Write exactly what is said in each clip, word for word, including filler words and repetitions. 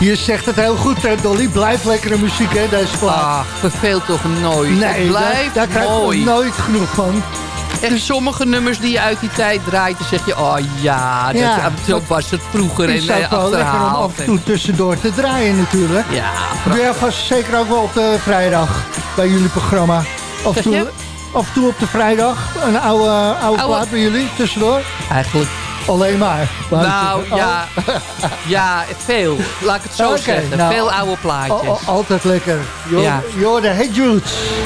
Je zegt het heel goed, hè, Dolly. Blijf lekkere muziek, hè, deze plaat. Ach, verveelt toch nooit. Nee, het blijft daar, daar krijg je nooit genoeg van. Echt, sommige nummers die je uit die tijd draait, dan zeg je, oh ja, dat, ja zo was het vroeger. Het is en ook wel lekker om af en toe tussendoor te draaien natuurlijk. Ja, doe jij vast zeker ook wel op de vrijdag bij jullie programma. Af en toe, af en toe op de vrijdag, een oude, oude, oude plaat bij jullie tussendoor? Eigenlijk alleen maar. Nou, ja, ja, veel. Laat ik het zo okay, zeggen. Nou, veel oude plaatjes. Al, al, altijd lekker. Joh, ja. joh, de Hey Jude.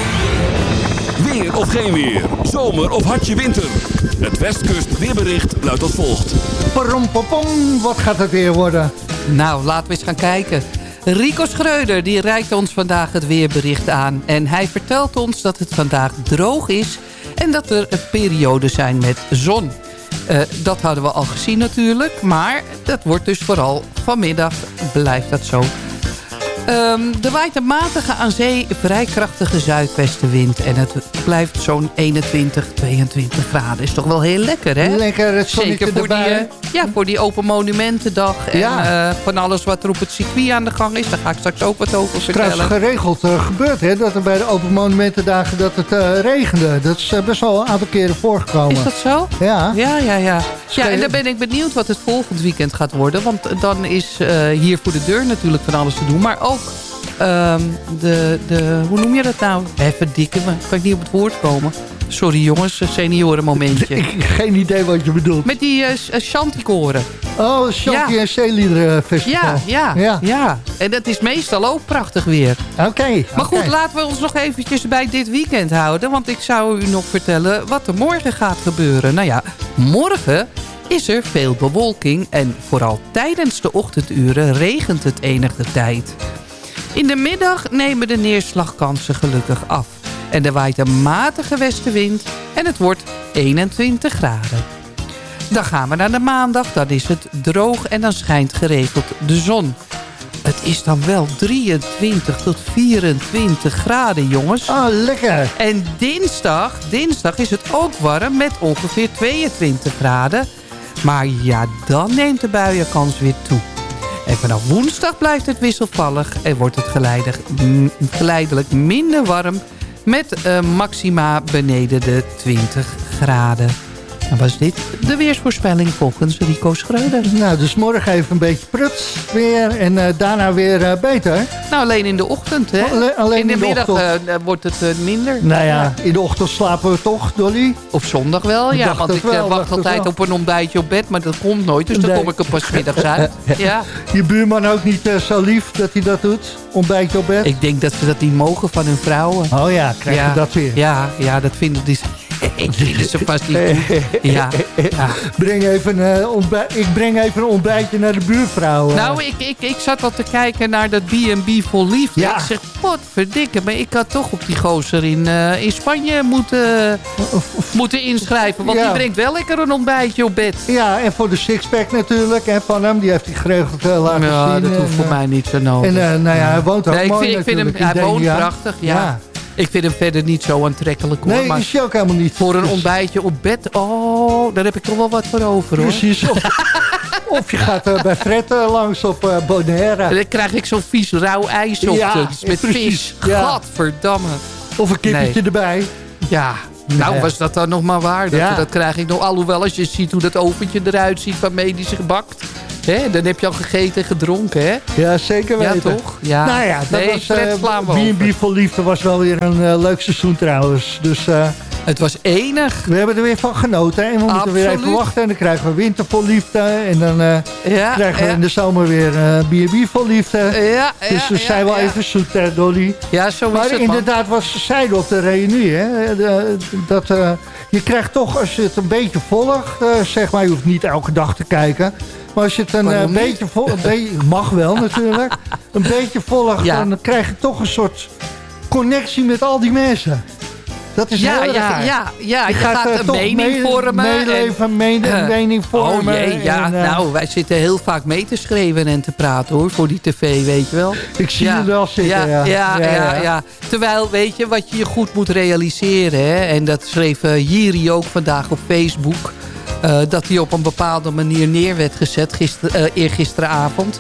Weer of geen weer. Zomer of hartje winter. Het Westkust weerbericht luidt als volgt. Pom, pom, pom. Wat gaat het weer worden? Nou, laten we eens gaan kijken. Rico Schreuder die reikt ons vandaag het weerbericht aan. En hij vertelt ons dat het vandaag droog is. En dat er perioden zijn met zon. Uh, dat hadden we al gezien natuurlijk. Maar dat wordt dus vooral vanmiddag blijft dat zo. Um, er waait een matige aan zee vrij krachtige zuidwestenwind. En het blijft zo'n eenentwintig, tweeëntwintig graden. Is toch wel heel lekker, hè? Lekker, het zeker voor die, uh, ja, voor die Open Monumentendag. En ja. uh, van alles wat er op het circuit aan de gang is. Daar ga ik straks ook wat over vertellen. Het is geregeld uh, gebeurd, hè? Dat er bij de Open Monumentendagen dat het uh, regende. Dat is uh, best wel een aantal keren voorgekomen. Is dat zo? Ja. Ja, ja, ja. Ja, en dan ben ik benieuwd wat het volgend weekend gaat worden. Want dan is uh, hier voor de deur natuurlijk van alles te doen. Maar ook um, de, de, hoe noem je dat nou? Even dikke, kan ik niet op het woord komen. Sorry jongens, seniorenmomentje. Ik heb geen idee wat je bedoelt. Met die uh, Shantykoren. Oh, Shanty ja. en Zeeliederen Festival. Ja, ja, ja, ja. En dat is meestal ook prachtig weer. Oké. Okay, maar goed, okay. laten we ons nog eventjes bij dit weekend houden. Want ik zou u nog vertellen wat er morgen gaat gebeuren. Nou ja, morgen is er veel bewolking. En vooral tijdens de ochtenduren regent het enige tijd. In de middag nemen de neerslagkansen gelukkig af. En er waait een matige westenwind en het wordt eenentwintig graden. Dan gaan we naar de maandag, dan is het droog en dan schijnt geregeld de zon. Het is dan wel drieëntwintig tot vierentwintig graden, jongens. Oh, lekker. En dinsdag, dinsdag is het ook warm met ongeveer tweeëntwintig graden. Maar ja, dan neemt de buienkans weer toe. En vanaf woensdag blijft het wisselvallig en wordt het geleidelijk, geleidelijk minder warm met uh, maxima beneden de twintig graden. Dan was dit de weersvoorspelling volgens Rico Schreuder. Nou, dus morgen even een beetje pruts weer en uh, daarna weer uh, beter. Nou, alleen in de ochtend, hè? Alleen, alleen in de, in de middag uh, wordt het uh, minder. Nou ja, ja, in de ochtend slapen we toch, Dolly? Op zondag wel, ja. Dacht want ik wel, wacht altijd wel. op een ontbijtje op bed, maar dat komt nooit. Dus dan nee. kom ik er pas middags uit. Ja. Je buurman ook niet uh, zo lief dat hij dat doet? Ontbijtje op bed? Ik denk dat ze dat niet mogen van hun vrouwen. Oh ja, krijg je ja. dat weer? Ja, ja, dat vinden die... Ik vind ze vast niet goed. Ja, ja. Breng even, uh, ontbij- ik breng even een ontbijtje naar de buurvrouw. Uh. Nou, ik, ik, ik zat al te kijken naar dat B en B vol liefde. Ja. Ik zeg, potverdikke, maar ik had toch op die gozer in, uh, in Spanje moeten, moeten inschrijven. Want ja. die brengt wel lekker een ontbijtje op bed. Ja, en voor de sixpack natuurlijk. En van hem, die heeft hij geregeld uh, laten ja, zien. dat hoeft en, voor uh, mij niet zo nodig. En uh, nou ja, hij woont ook nee, mooi ik vind, ik vind hem, Hij denk, woont ja. prachtig, ja. ja. Ik vind hem verder niet zo aantrekkelijk, hoor. Nee, maar is hij ook helemaal niet. Voor een ontbijtje op bed, oh, daar heb ik toch wel wat voor over, hoor. Precies. Of, of je gaat uh, bij Fred uh, langs op uh, Bonaire. En dan krijg ik zo'n vies rauw ijs op ja, de, met precies. vis. Ja. Gadverdamme. Of een kippetje nee. erbij. Ja, nou ja. was dat dan nog maar waar. Dat, ja. dat krijg ik nog. Alhoewel, als je ziet hoe dat oventje eruit ziet waarmee die zich bakt. Hè, dan heb je al gegeten en gedronken, hè? Ja, zeker weten. Ja, toch? Ja. Nou ja, dat nee, was uh, B en B vol liefde was wel weer een uh, leuk seizoen trouwens. Dus, uh, het was enig. We hebben er weer van genoten. En we Absoluut. moeten weer even wachten. En dan krijgen we winter vol liefde. En dan uh, ja, krijgen we ja. in de zomer weer uh, B en B vol liefde. Ja, dus we ja, zijn wel ja. even zoet, hè, Dolly. Ja, zo is maar het, man. inderdaad, wat ze zeiden op de reunie, hè. De, dat uh, je krijgt toch, als je het een beetje volgt, uh, zeg maar, je hoeft niet elke dag te kijken. Maar als je het een uh, beetje volgt, mag wel natuurlijk, een beetje volgt, ja. dan krijg je toch een soort connectie met al die mensen. Dat is ja, heel ja, raar. Ja, ja, je, je gaat, gaat een mening mee, vormen. Meeleven, en, mening, uh, mening vormen. Oh jee, ja, en, uh, nou, wij zitten heel vaak mee te schreeuwen en te praten, hoor, voor die tv, weet je wel. Ik zie ja. je wel zitten, ja. Ja, ja, ja, ja, ja, ja. Terwijl, weet je, wat je je goed moet realiseren, hè, en dat schreef uh, Jiri ook vandaag op Facebook, uh, dat hij op een bepaalde manier neer werd gezet, gister, uh, eergisteravond.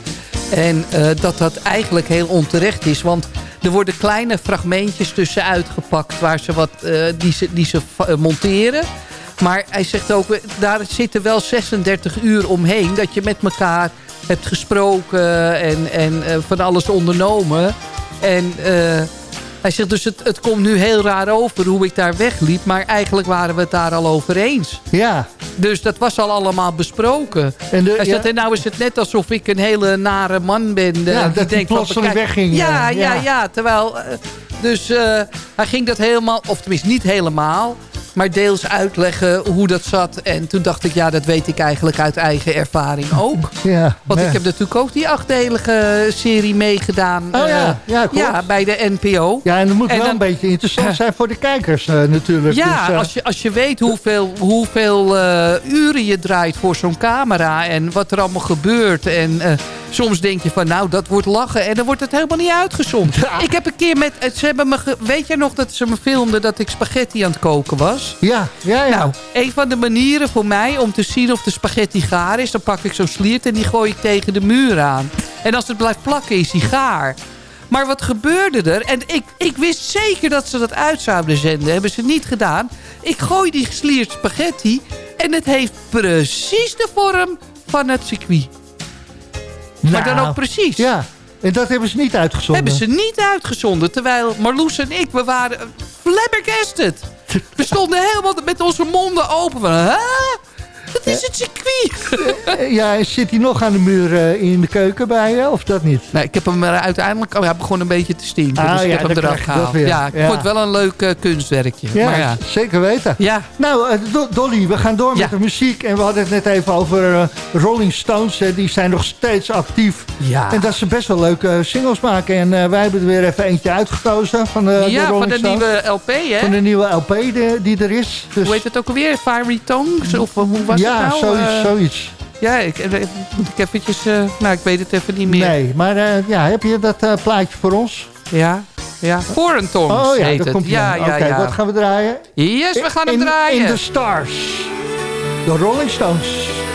En uh, dat dat eigenlijk heel onterecht is. Want er worden kleine fragmentjes tussenuit gepakt waar ze wat, uh, die ze, die ze uh, monteren. Maar hij zegt ook, daar zitten wel zesendertig uur omheen dat je met elkaar hebt gesproken en, en uh, van alles ondernomen. En uh, hij zegt dus, het, het komt nu heel raar over hoe ik daar wegliep. Maar eigenlijk waren we het daar al over eens. Ja. Dus dat was al allemaal besproken. En de, hij zegt, ja. En nou is het net alsof ik een hele nare man ben. Ja, die dat hij plotseling wegging. Ja, ja, ja, ja. Terwijl, uh, dus uh, hij ging dat helemaal, of tenminste niet helemaal... maar deels uitleggen hoe dat zat. En toen dacht ik, ja, dat weet ik eigenlijk uit eigen ervaring ook. Ja, Want ja. ik heb natuurlijk ook die achtdelige serie meegedaan. Oh ja, ja, uh, ja bij de N P O. Ja, en dat moet en wel dan, een beetje interessant zijn voor de kijkers uh, natuurlijk. Ja, dus, uh, als, je, als je weet hoeveel, hoeveel uh, uren je draait voor zo'n camera... en wat er allemaal gebeurt. En uh, soms denk je van, nou, dat wordt lachen. En dan wordt het helemaal niet uitgezonden. Ja. Ik heb een keer met... Ze hebben me ge, weet jij nog dat ze me filmden dat ik spaghetti aan het koken was? Ja, ja, ja. Nou, een van de manieren voor mij om te zien of de spaghetti gaar is... dan pak ik zo'n sliert en die gooi ik tegen de muur aan. En als het blijft plakken is die gaar. Maar wat gebeurde er? En ik, ik wist zeker dat ze dat uit zouden zenden. Hebben ze niet gedaan. Ik gooi die sliert spaghetti en het heeft precies de vorm van het circuit. Nou, maar dan ook precies. Ja, en dat hebben ze niet uitgezonden. Hebben ze niet uitgezonden. Terwijl Marloes en ik, we waren flabbergasted. We stonden helemaal met onze monden open. Van, huh? Dat is het circuit. Ja, zit hij nog aan de muur uh, in de keuken bij je, of dat niet? Nee, ik heb hem er uiteindelijk... Oh, hij begon een beetje te stinken. Ah, dus ik ja, heb hem eraf gehaald. Ja, ik ja. vond het wel een leuk uh, kunstwerkje. Ja, maar ja, zeker weten. Ja. Nou, uh, Do- Dolly, we gaan door met ja. de muziek. En we hadden het net even over uh, Rolling Stones. Uh, die zijn nog steeds actief. Ja. En dat ze best wel leuke uh, singles maken. En uh, wij hebben er weer even eentje uitgekozen van uh, ja, de Rolling van de Stones. nieuwe L P, hè? Van de nieuwe L P die, die er is. Dus... Hoe heet het ook alweer? Fiery Tongues? Of hoe was ja, het nou? zoiets. Uh, zoiets. Ja, ik, ik, moet ik eventjes... Uh, nou, ik weet het even niet meer. Nee, maar uh, ja, heb je dat uh, plaatje voor ons? Ja, ja. Foreign Tongues oh, ja, heet dat het. Komt ja, ja, Oké, okay, ja. wat gaan we draaien? Yes, we gaan hem in, draaien. In the Stars. De Rolling Stones.